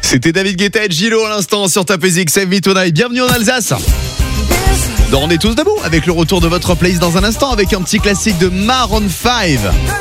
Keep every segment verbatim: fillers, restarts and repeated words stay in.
C'était David Guetta et Gilo à l'instant sur Ta Musique, Save Me Tonight. Bienvenue en Alsace. Donc on est tous debout avec le retour de votre playlist dans un instant avec un petit classique de Maroon five.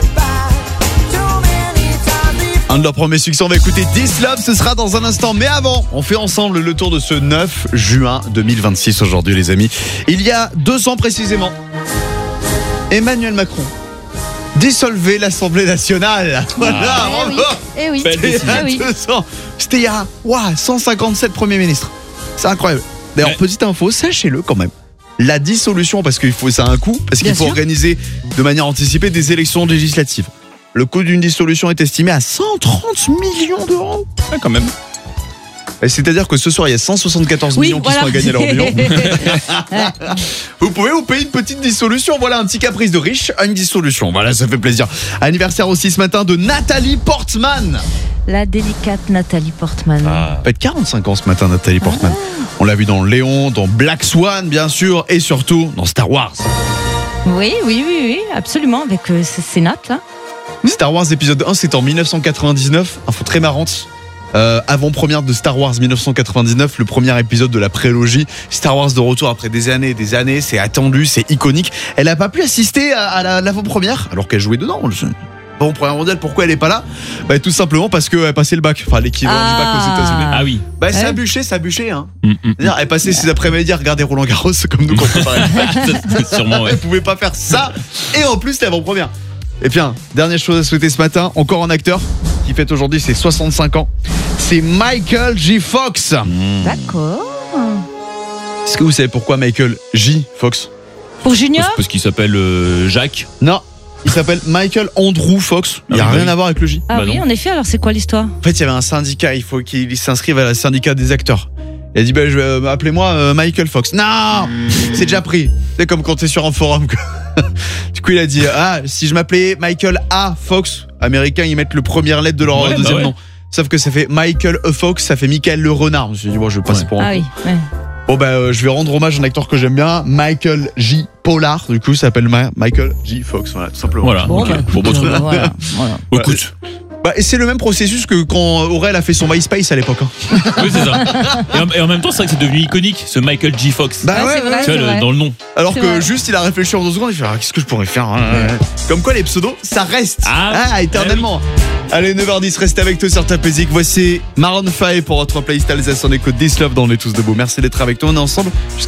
Un de leurs premiers succès, on va écouter This Love, ce sera dans un instant. Mais avant, on fait ensemble le tour de ce neuf juin deux mille vingt-six aujourd'hui les amis. Il y a deux ans précisément, Emmanuel Macron dissolvait l'Assemblée nationale. Voilà, bravo. Eh oui, eh oui. C'était il y a eh oui. deux ans. C'était il y a wow, cent cinquante-sept premiers ministres. C'est incroyable. D'ailleurs, Ouais. petite info, sachez-le quand même. La dissolution, parce qu'il faut, ça a un coût, parce qu'il Bien faut sûr. organiser de manière anticipée des élections législatives. Le coût d'une dissolution est estimé à cent trente millions d'euros. Ouais, quand même. Et c'est-à-dire que ce soir, il y a cent soixante-quatorze Oui, millions qui voilà. sont à gagner à leur bilan. Vous pouvez vous payer une petite dissolution. Voilà, un petit caprice de riche à une dissolution. Voilà, ça fait plaisir. Anniversaire aussi ce matin de Nathalie Portman. La délicate Nathalie Portman. Ah. Elle fait quarante-cinq ans ce matin, Nathalie Portman. On l'a vu dans Léon, dans Black Swan, bien sûr, et surtout dans Star Wars. Oui, oui, oui, oui, absolument, avec euh, ces ces notes là. Star Wars épisode un, c'est en dix-neuf cent quatre-vingt-dix-neuf. Info très marrante. Euh, avant-première de Star Wars dix-neuf cent quatre-vingt-dix-neuf, le premier épisode de la prélogie. Star Wars de retour après des années et des années, c'est attendu, c'est iconique. Elle n'a pas pu assister à, à la- l'avant-première, alors qu'elle jouait dedans. Je- Bon, première mondiale, pourquoi elle est pas là? Bah, tout simplement parce qu'elle passait le bac, enfin l'équivalent du bac aux Ah. États-Unis. Ah oui. Bah, ça Ouais. a bûché, ça a bûché, hein. Mm, mm. C'est-à-dire, elle passait ses après-midi à regarder Roland Garros comme nous quand on préparait. Sûrement, ouais. Elle pouvait pas faire ça. Et en plus, c'était avant-première. Et bien, dernière chose à souhaiter ce matin, encore un acteur qui fête aujourd'hui ses soixante-cinq ans. C'est Michael J. Fox. Mm. D'accord. Est-ce que vous savez pourquoi Michael J. Fox? Pour Junior. Parce qu'il s'appelle euh, Jacques. Non, il s'appelle Michael Andrew Fox. Il n'y a Ah oui, rien bah à voir avec le J. Ah Bah oui, non. en effet, alors c'est quoi l'histoire? En fait, il y avait un syndicat, il faut qu'il s'inscrive à la syndicat des acteurs. Il a dit, bah, je vais, euh, appelez-moi euh, Michael Fox. Non, c'est déjà pris. C'est comme quand t'es sur un forum. quoi. Du coup, il a dit, ah, si je m'appelais Michael A. Fox, américains, ils mettent le première lettre de leur Ouais, deuxième bah ouais. nom. Sauf que ça fait Michael E. Fox, ça fait Michael le renard. Je me suis dit, bon, je vais passer Ouais. pour un Ah con. oui. Ouais. Bon, bah, euh, je vais rendre hommage à un acteur que j'aime bien, Michael J. Pollard. Du coup, ça s'appelle Ma- Michael J. Fox. Voilà, tout simplement. Voilà. Bon, ok. bah, Bon, bah, très bien. voilà, voilà. Bon, écoute. Bah, et c'est le même processus que quand Aurel a fait son MySpace à l'époque. hein. Oui, c'est ça. Et en, et en même temps, c'est vrai que c'est devenu iconique, ce Michael J. Fox. Bah Ouais, c'est vrai. tu vois, le- vrai. dans le nom. Alors C'est que vrai. juste il a réfléchi en deux secondes, il fait ah, qu'est-ce que je pourrais faire hein Comme quoi les pseudos ça reste Ah, éternellement. Allez neuf heures dix, restez avec nous sur Ta Musique. Voici Maroon five pour votre playlist Alsace. On écoute This Love dans On est tous debout. Merci d'être avec nous, on est ensemble.